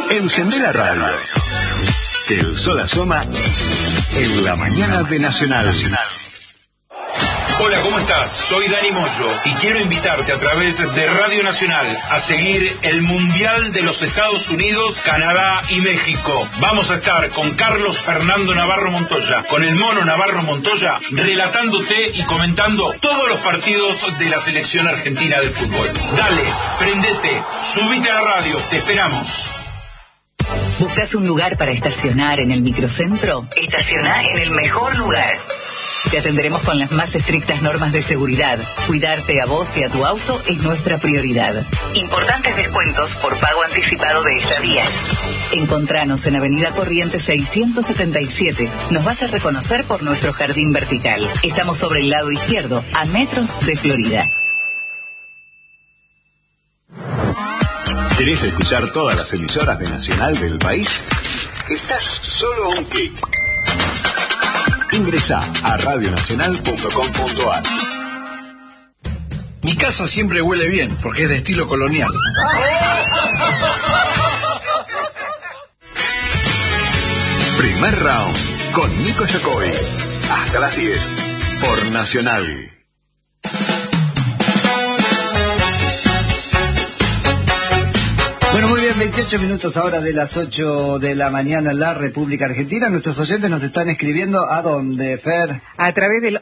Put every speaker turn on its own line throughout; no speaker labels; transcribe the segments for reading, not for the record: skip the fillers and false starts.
Encendé la radio. Que el sol asoma en la mañana de Nacional.
Hola, ¿cómo estás? Soy Dani Moyo y quiero invitarte a través de Radio Nacional a seguir el Mundial de los Estados Unidos, Canadá y México. Vamos a estar con Carlos Fernando Navarro Montoya, con el Mono Navarro Montoya, relatándote y comentando todos los partidos de la selección argentina de fútbol. Dale, prendete, subite a la radio, te esperamos.
¿Buscas un lugar para estacionar en el microcentro? Estaciona en el mejor lugar. Te atenderemos con las más estrictas normas de seguridad. Cuidarte a vos y a tu auto es nuestra prioridad. Importantes descuentos por pago anticipado de estadías. Encontranos en Avenida Corrientes 677. Nos vas a reconocer por nuestro jardín vertical. Estamos sobre el lado izquierdo, a metros de Florida.
¿Querés escuchar todas las emisoras de Nacional del país? Estás solo a un clic. Ingresá a radionacional.com.ar.
Mi casa siempre huele bien, porque es de estilo colonial.
Primer round con Nico Yacoy. Hasta las 10 por Nacional.
Bueno, muy bien, 28 minutos ahora de las 8 de la mañana en la República Argentina. Nuestros oyentes nos están escribiendo ¿a dónde, Fer?
A través del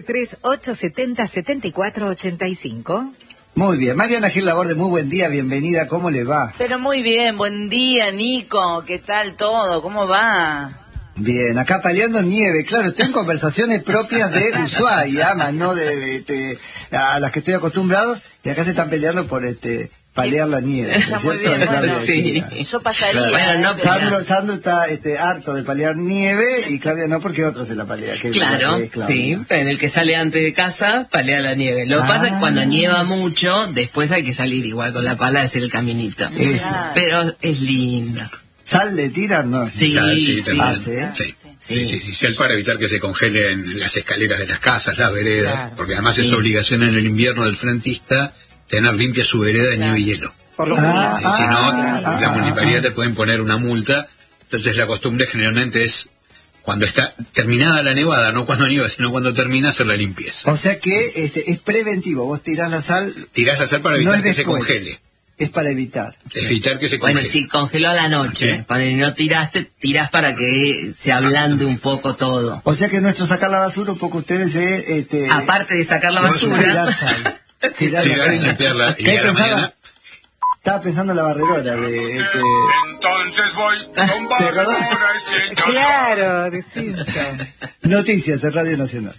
1138707485.
Muy bien, Mariana Gil Laborde, muy buen día, bienvenida, ¿cómo le va?
Pero muy bien, buen día, Nico, ¿qué tal todo? ¿Cómo va?
Bien, acá paleando nieve, claro, estoy en conversaciones propias de Ushuaia, más no de a las que estoy acostumbrado, y acá se están peleando por palear la nieve,
Está
¿es
muy
cierto?
bien,
Claro,
sí. Yo pasaría.
Claro. Bueno, Sandro está harto de palear nieve y Claudia no, porque otro se la palea.
Claro, sí, en el que sale antes de casa, palea la nieve. Lo que pasa es que cuando nieva mucho, después hay que salir igual con la pala a hacer el caminito.
Eso.
Pero es lindo.
¿Sal le tiran? No.
Sí,
sí.
Sí.
Para evitar que se congelen las escaleras de las casas, las veredas, porque además es obligación en el invierno del frentista tener limpia su vereda de nieve y hielo.
Por lo
Si no, la municipalidad te pueden poner una multa. Entonces la costumbre generalmente es cuando está terminada la nevada, no cuando nieva, sino cuando termina, hacer la limpieza.
O sea que es preventivo, vos tirás la sal
para evitar
no
que
después,
se congele.
Es para evitar.
Evitar que se congele.
Bueno, si congeló a la noche,
¿Sí?
cuando no tiraste, tirás para que se ablande un poco todo.
O sea que nuestro sacar la basura, un poco ustedes
aparte de sacar la basura,
tirar sal. Tirar
y limpiarla. Y a la mañana...
Estaba pensando en la barredora de
Entonces voy con
acordás?
Claro, de Simpson.
Noticias de Radio Nacional.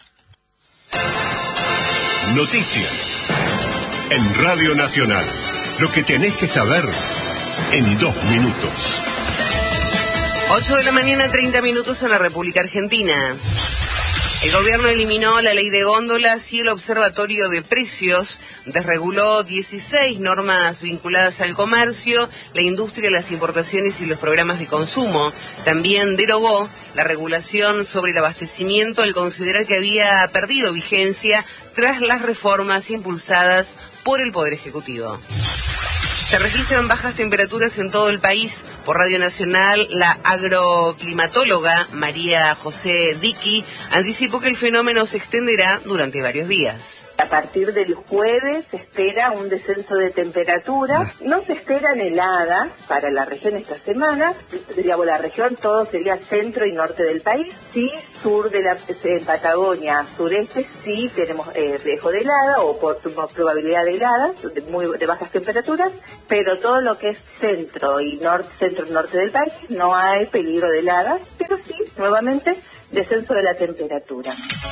Noticias en Radio Nacional. Lo que tenés que saber en 2 minutos.
8 de la mañana, 30 minutos en la República Argentina. El gobierno eliminó la ley de góndolas y el observatorio de precios, desreguló 16 normas vinculadas al comercio, la industria, las importaciones y los programas de consumo. También derogó la regulación sobre el abastecimiento al considerar que había perdido vigencia tras las reformas impulsadas por el Poder Ejecutivo. Se registran bajas temperaturas en todo el país. Por Radio Nacional, la agroclimatóloga María José Diqui anticipó que el fenómeno se extenderá durante varios días.
A partir del jueves se espera un descenso de temperatura. No se esperan heladas para la región esta semana. Digamos, la región todo sería centro y norte del país. Sí, sur de la Patagonia, sureste, sí tenemos riesgo de helada o probabilidad de heladas de bajas temperaturas. Pero todo lo que es centro y centro-norte del país no hay peligro de heladas. Pero sí, nuevamente, descenso de la temperatura.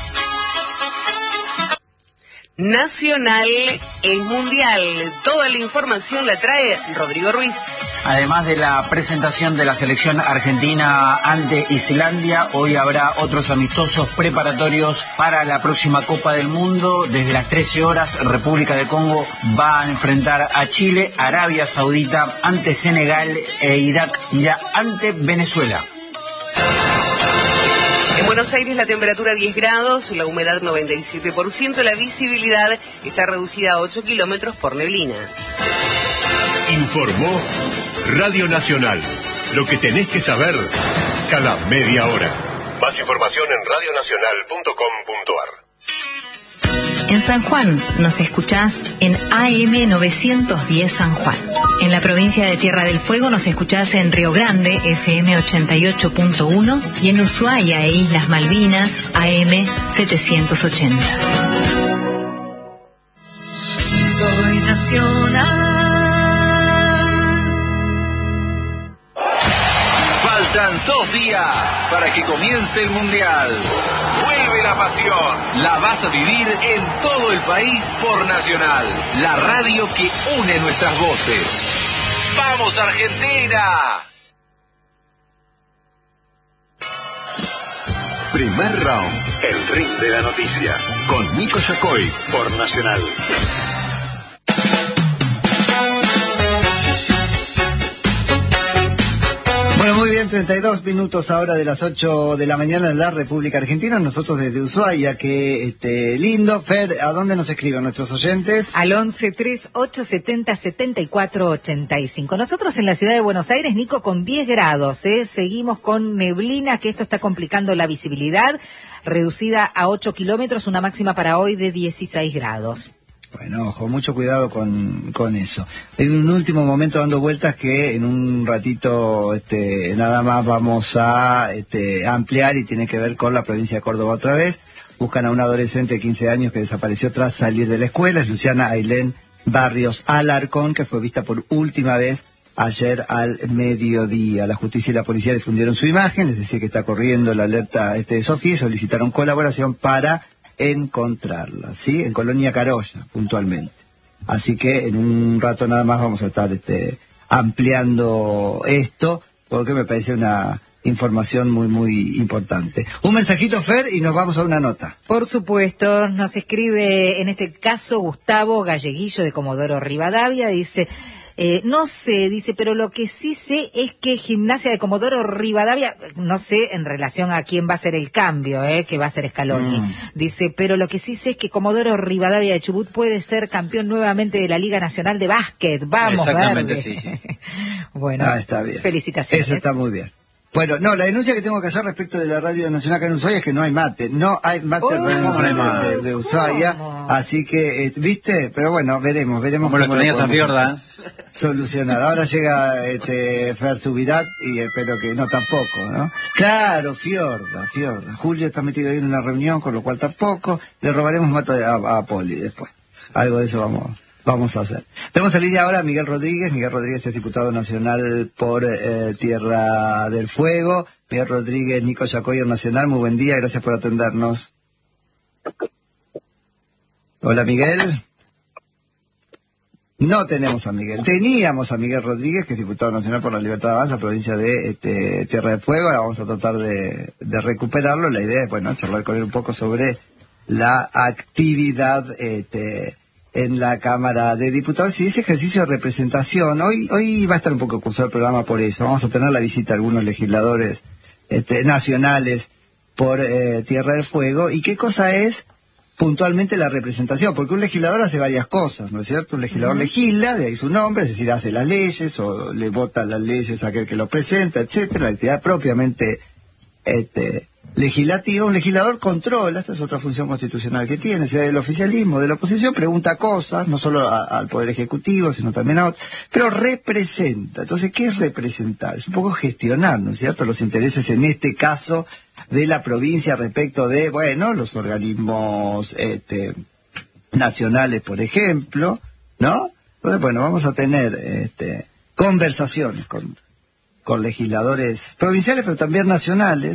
Nacional es mundial. Toda la información la trae Rodrigo Ruiz.
Además de la presentación de la selección argentina ante Islandia, hoy habrá otros amistosos preparatorios para la próxima Copa del Mundo. Desde las 13 horas, República de Congo va a enfrentar a Chile, Arabia Saudita ante Senegal e Irak ya ante Venezuela.
En Buenos Aires la temperatura 10 grados, la humedad 97%, la visibilidad está reducida a 8 kilómetros por neblina.
Informó Radio Nacional. Lo que tenés que saber cada media hora. Más información en radionacional.com.ar.
En San Juan nos escuchás en AM 910 San Juan. En la provincia de Tierra del Fuego nos escuchás en Río Grande, FM 88.1, y en Ushuaia e Islas Malvinas, AM 780.
Soy nacional.
Faltan 2 días para que comience el Mundial. Vuelve la pasión. La vas a vivir en todo el país por Nacional, la radio que une nuestras voces. ¡Vamos, Argentina!
Primer round, el ring de la noticia, con Nico Yacoy por Nacional.
Bueno, muy bien, 32 minutos ahora de las 8 de la mañana en la República Argentina. Nosotros desde Ushuaia, que lindo. Fer, ¿a dónde nos escriben nuestros oyentes?
Al 11-3870-7485. Nosotros en la ciudad de Buenos Aires, Nico, con 10 grados, seguimos con neblina, que esto está complicando la visibilidad, reducida a 8 kilómetros, una máxima para hoy de 16 grados.
Bueno, ojo, mucho cuidado con eso. Hay un último momento dando vueltas que en un ratito nada más vamos a ampliar, y tiene que ver con la provincia de Córdoba otra vez. Buscan a una adolescente de 15 años que desapareció tras salir de la escuela. Es Luciana Ailén Barrios Alarcón, que fue vista por última vez ayer al mediodía. La justicia y la policía difundieron su imagen, es decir, que está corriendo la alerta de Sofía, y solicitaron colaboración para encontrarla, ¿sí? En Colonia Carolla, puntualmente. Así que en un rato nada más vamos a estar ampliando esto, porque me parece una información muy, muy importante. Un mensajito, Fer, y nos vamos a una nota.
Por supuesto, nos escribe en este caso Gustavo Galleguillo de Comodoro Rivadavia, dice... no sé, dice, pero lo que sí sé es que Gimnasia de Comodoro Rivadavia, no sé en relación a quién va a ser el cambio, que va a ser Scaloni, dice, pero lo que sí sé es que Comodoro Rivadavia de Chubut puede ser campeón nuevamente de la Liga Nacional de Básquet. Vamos,
exactamente,
Verde.
sí.
Bueno,
está bien.
Felicitaciones.
Eso está muy bien. Bueno, no, la denuncia que tengo que hacer respecto de la Radio Nacional acá en Ushuaia es que no hay mate. No hay mate en Radio Nacional de Ushuaia. Así que, ¿viste? Pero bueno, veremos.
Como lo tenías a Fiorda.
Solucionar. Ahora llega Fer Subirat y espero que no, tampoco, ¿no? Claro, Fiorda. Julio está metido ahí en una reunión, con lo cual tampoco. Le robaremos mate a Poli después. Algo de eso vamos a hacer. Tenemos en línea ahora a Miguel Rodríguez. Miguel Rodríguez es diputado nacional por Tierra del Fuego. Miguel Rodríguez, Nico Yacoy, Nacional. Muy buen día, gracias por atendernos. Hola, Miguel. No tenemos a Miguel. Teníamos a Miguel Rodríguez, que es diputado nacional por la Libertad de Avanza, provincia de Tierra del Fuego. Ahora vamos a tratar de recuperarlo. La idea es, charlar con él un poco sobre la actividad en la Cámara de Diputados y ese ejercicio de representación. Hoy va a estar un poco cursado el programa por eso. Vamos a tener la visita de algunos legisladores nacionales por Tierra del Fuego. ¿Y qué cosa es puntualmente la representación? Porque un legislador hace varias cosas, ¿no es cierto? Un legislador legisla, de ahí su nombre, es decir, hace las leyes o le vota las leyes a aquel que lo presenta, etcétera. La actividad propiamente legislativa. Un legislador controla, esta es otra función constitucional que tiene, sea del oficialismo, de la oposición, pregunta cosas, no solo al Poder Ejecutivo, sino también a otros, pero representa. Entonces, ¿qué es representar? Es un poco gestionar, ¿no es cierto?, los intereses, en este caso, de la provincia respecto de, los organismos nacionales, por ejemplo, ¿no? Entonces, vamos a tener conversaciones con legisladores provinciales, pero también nacionales,